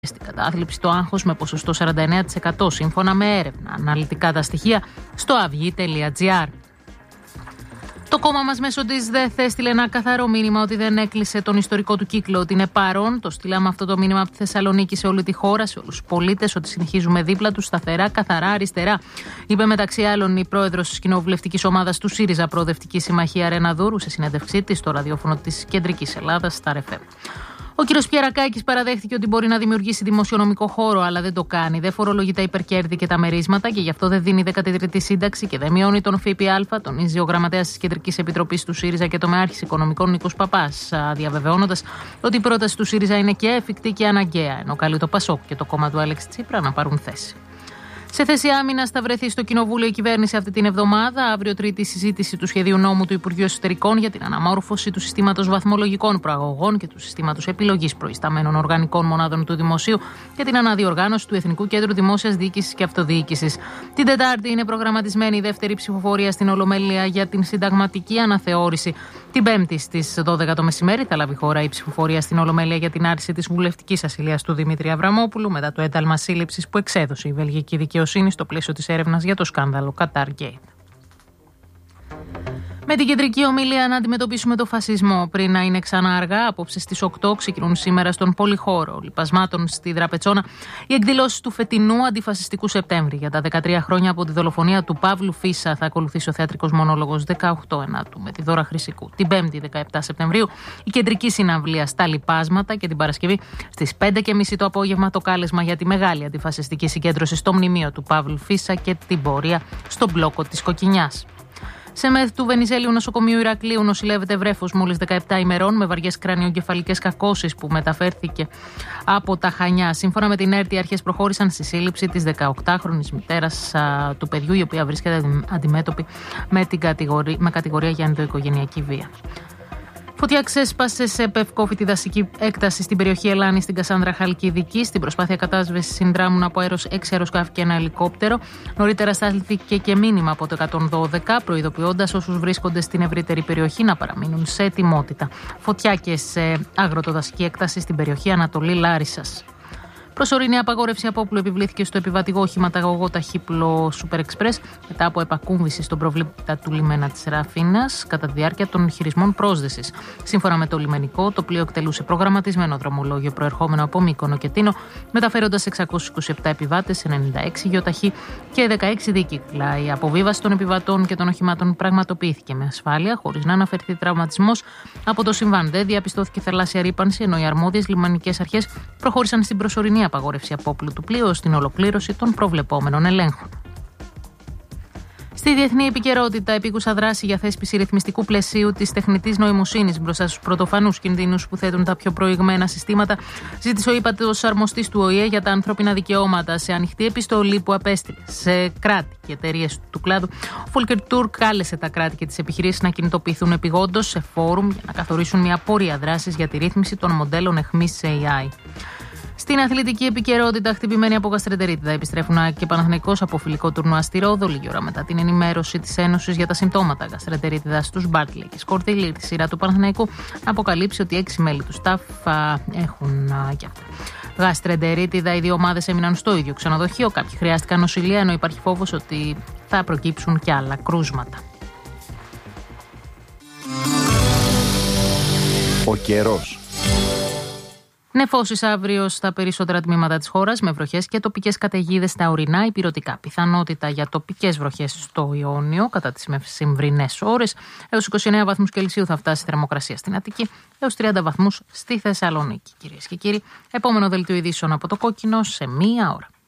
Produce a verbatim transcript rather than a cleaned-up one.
στην κατάθλιψη το άγχος με ποσοστό σαράντα εννέα τοις εκατό σύμφωνα με έρευνα. Αναλυτικά τα στοιχεία στο αυγή τελεία τζι άρ. Το κόμμα μας μέσω της ΔΕΘ έστειλε ένα καθαρό μήνυμα ότι δεν έκλεισε τον ιστορικό του κύκλο, ότι είναι παρόν. Το στείλαμε αυτό το μήνυμα από τη Θεσσαλονίκη σε όλη τη χώρα, σε όλους τους πολίτες, ότι συνεχίζουμε δίπλα τους σταθερά, καθαρά, αριστερά. Είπε μεταξύ άλλων η πρόεδρος της κοινοβουλευτικής ομάδας του ΣΥΡΙΖΑ Προοδευτική Συμμαχία Ρένα Δούρου σε συνέντευξή της στο ραδιόφωνο της Κεντρικής Ελλάδας, στα Ρεφ Εμ. Ο κ. Πιερακάκης παραδέχτηκε ότι μπορεί να δημιουργήσει δημοσιονομικό χώρο, αλλά δεν το κάνει. Δεν φορολογεί τα υπερκέρδη και τα μερίσματα και γι' αυτό δεν δίνει δέκατη τρίτη σύνταξη και δεν μειώνει τον ΦΠΑ, τονίζει ο γραμματέας της Κεντρικής Επιτροπής του ΣΥΡΙΖΑ και τομεάρχης οικονομικών Νίκος Παπάς, διαβεβαιώνοντας ότι η πρόταση του ΣΥΡΙΖΑ είναι και εφικτή και αναγκαία, ενώ καλεί το ΠΑΣΟΚ και το κόμμα του Αλέξη Τσίπρα να πάρουν θέση. Σε θέση άμυνας θα βρεθεί στο Κοινοβούλιο η κυβέρνηση αυτή την εβδομάδα. Αύριο Τρίτη, συζήτηση του σχεδίου νόμου του Υπουργείου Εσωτερικών για την αναμόρφωση του συστήματος βαθμολογικών προαγωγών και του συστήματος επιλογής προϊσταμένων οργανικών μονάδων του Δημοσίου και την αναδιοργάνωση του Εθνικού Κέντρου Δημόσιας Διοίκησης και Αυτοδιοίκησης. Την Τετάρτη είναι προγραμματισμένη η δεύτερη ψηφοφορία στην Ολομέλεια για την συνταγματική αναθεώρηση. Την Πέμπτη στις δώδεκα το μεσημέρι θα λάβει χώρα η ψηφοφορία στην Ολομέλεια για την άρση της βουλευτικής ασυλίας του Δημήτρη Αβραμόπουλου μετά το ένταλμα σύλληψης που εξέδωσε η βελγική δικαιοσύνη στο πλαίσιο της έρευνας για το σκάνδαλο Qatar Gate. Με την κεντρική ομιλία να αντιμετωπίσουμε το φασισμό πριν να είναι ξανά αργά, απόψε στις οκτώ ξεκινούν σήμερα στον Πολυχώρο Λιπασμάτων στη Δραπετσόνα οι εκδηλώσεις του φετινού αντιφασιστικού Σεπτέμβρη. Για τα δεκατρία χρόνια από τη δολοφονία του Παύλου Φίσα θα ακολουθήσει ο θεατρικός μονόλογος δεκαοκτώ Ενάτου με τη Δώρα Χρυσικού. Την Πέμπτη δεκαεπτά Σεπτεμβρίου η κεντρική συναυλία στα Λιπάσματα και την Παρασκευή στις πέντε και μισή το απόγευμα το κάλεσμα για τη μεγάλη αντιφασιστική συγκέντρωση στο μνημείο του Παύλου Φίσα και την πορεία στον μπλόκο της Κοκκινιάς. Σε ΜΕΘ του Βενιζέλιου Νοσοκομείου Ηρακλείου νοσηλεύεται βρέφος μόλις δεκαεπτά ημερών με βαριές κρανιογκεφαλικές κακώσεις που μεταφέρθηκε από τα Χανιά. Σύμφωνα με την ΕΡΤ, οι αρχές προχώρησαν στη σύλληψη της δεκαοκτάχρονης μητέρας α, του παιδιού, η οποία βρίσκεται αντιμέτωπη με, την κατηγορία, με κατηγορία για ενδοοικογενειακή βία. Φωτιά ξέσπασε σε πευκόφητη δασική έκταση στην περιοχή Ελλάνη, στην Κασάνδρα Χαλκιδική. Στην προσπάθεια κατάσβεσης συνδράμουν από αέρος έξι αεροσκάφη και ένα ελικόπτερο. Νωρίτερα στάλθηκε και μήνυμα από το εκατόν δώδεκα, προειδοποιώντας όσους βρίσκονται στην ευρύτερη περιοχή να παραμείνουν σε ετοιμότητα. Φωτιά και σε αγροτοδασική έκταση στην περιοχή Ανατολή Λάρισσας. Προσωρινή απαγόρευση απόπλου επιβλήθηκε στο επιβατικό οχηματαγωγό ταχύπλο Super Express μετά από επακούμβηση στον προβλήτα του λιμένα της Ραφίνας κατά τη διάρκεια των χειρισμών πρόσδεσης. Σύμφωνα με το λιμενικό, το πλοίο εκτελούσε προγραμματισμένο δρομολόγιο προερχόμενο από Μύκονο και Τίνο, μεταφέροντας εξακόσιους είκοσι επτά επιβάτες, ενενήντα έξι γεωταχή και δεκαέξι δίκυκλα. Η αποβίβαση των επιβατών και των οχημάτων πραγματοποιήθηκε με ασφάλεια, χωρίς να αναφερθεί τραυματισμός. Από το συμβάν δεν διαπιστώθηκε θαλάσσια ρύπανση, ενώ οι αρμόδιες λιμανικές αρχές προχώρησαν στην προσωρινή απαγόρευση απόπλου του πλοίου στην ολοκλήρωση των προβλεπόμενων ελέγχων. Στη διεθνή επικαιρότητα, επίκουσα δράση για θέσπιση ρυθμιστικού πλαισίου της τεχνητής νοημοσύνης μπροστά στους πρωτοφανούς κινδύνους που θέτουν τα πιο προηγμένα συστήματα, ζήτησε ο ύπατος αρμοστής του Ο Η Ε για τα ανθρώπινα δικαιώματα σε ανοιχτή επιστολή που απέστειλε σε κράτη και εταιρείες του κλάδου. Ο Φόλκερ Τούρκ κάλεσε τα κράτη και τις επιχειρήσεις να κινητοποιηθούν επιγόντως σε φόρουμ για να καθορίσουν μια πορεία δράσης για τη ρύθμιση των μοντέλων αιχμής έι άι. Στην αθλητική επικαιρότητα, χτυπημένοι από γαστρεντερίτιδα επιστρέφουν ΑΕΚ και Παναθηναϊκός από φιλικό τουρνουά στη Ρόδο, λίγη ώρα μετά την ενημέρωση της Ένωσης για τα συμπτώματα γαστρεντερίτιδα στους Μπάρτλε και Σκορδίλη. Τη σειρά του Παναθηναϊκού αποκαλύψει ότι έξι μέλη του σταφ έχουν α, και αυτά γαστρεντερίτιδα. Οι δύο ομάδες έμειναν στο ίδιο ξενοδοχείο. Κάποιοι χρειάστηκαν νοσηλεία, ενώ υπάρχει φόβος ότι θα προκύψουν και άλλα κρούσματα. Ο καιρός. Νεφώσεις αύριο στα περισσότερα τμήματα της χώρας με βροχές και τοπικές καταιγίδες στα ορεινά υπηρετικά. Πιθανότητα για τοπικές βροχές στο Ιόνιο κατά τις μεσημβρινές ώρες. Έως είκοσι εννέα βαθμούς Κελσίου θα φτάσει η θερμοκρασία στην Αττική, έως τριάντα βαθμούς στη Θεσσαλονίκη. Κυρίες και κύριοι, επόμενο δελτίο ειδήσεων από το Κόκκινο σε μία ώρα.